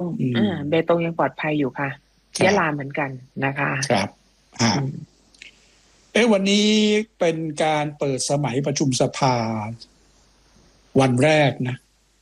เบตงยังปลอดภัยอยู่ค่ะยะลาเหมือนกันนะคะครับวันนี้เป็นการเปิดสมัยประชุมสภาวันแรกนะ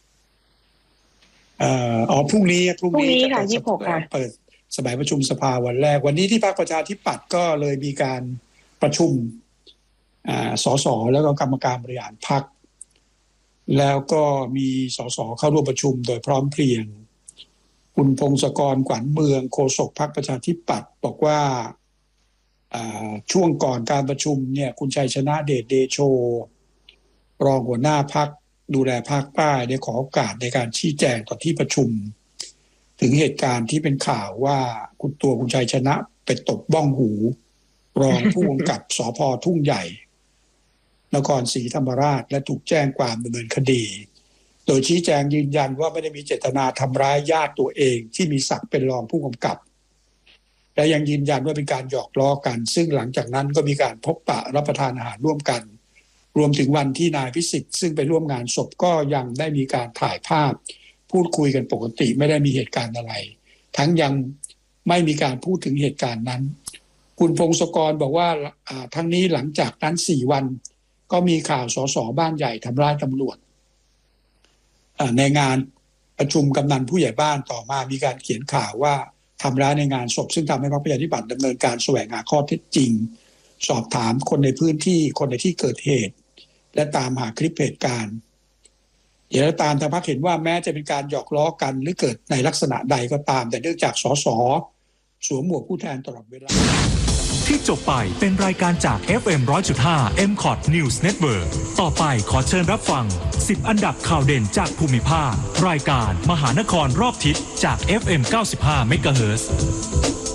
พรุ่งนี้ค่ะ26ค่ะเปิดสมัยประชุมสภาวันแรกวันนี้ที่พรรคประชาธิปัตย์ก็เลยมีการประชุมสสแล้วก็กรรมการบริหารพรรคแล้วก็มีสสเข้าร่วมประชุมโดยพร้อมเพรียงคุณพงศกรขวัญเมืองโฆษกพรรคประชาธิปัตย์บอกว่าช่วงก่อนการประชุมเนี่ยคุณชัยชนะเดชเดโชรองหัวหน้าพรรคดูแลภาคใต้ได้ขอโอกาสในการชี้แจงต่อที่ประชุมถึงเหตุการณ์ที่เป็นข่าวว่าคุณชัยชนะไปตบบ้องหูรองผู้กำกับสภ.ทุ่งใหญ่นครศรีธรรมราชและถูกแจ้งความดำเนินคดีโดยชี้แจงยืนยันว่าไม่ได้มีเจตนาทำร้ายญาติตัวเองที่มีศักดิ์เป็นรองผู้กำกับและยังยืนยันว่าเป็นการหยอกล้อกันซึ่งหลังจากนั้นก็มีการพบปะรับประทานอาหารร่วมกันรวมถึงวันที่นายพิสิทธิ์ซึ่งไปร่วมงานศพก็ยังได้มีการถ่ายภาพพูดคุยกันปกติไม่ได้มีเหตุการณ์อะไรทั้งยังไม่มีการพูดถึงเหตุการณ์นั้นคุณพงศกรบอกว่าทั้งนี้หลังจากนั้น4 วันก็มีข่าวสสบ้านใหญ่ทำร้ายตำรวจในงานประชุมกำนันผู้ใหญ่บ้านต่อมามีการเขียนข่าวว่าทำร้ายในงานศพซึ่งทำให้พรรคประชาธิปัตย์ดำเนินการแสวงหาข้อเท็จจริงสอบถามคนในพื้นที่คนในที่เกิดเหตุและตามหาคลิปเหตุการณ์อย่างไรก็ตามทางพรรคเห็นว่าแม้จะเป็นการหยอกล้อกันหรือเกิดในลักษณะใดก็ตามแต่เนื่องจากสสสวมหมวกผู้แทนตลอดเวลาที่จบไปเป็นรายการจาก FM 100.5 MCOT News Network ต่อไปขอเชิญรับฟัง10 อันดับข่าวเด่นจากภูมิภาครายการมหานครรอบทิศจาก FM 95 MHz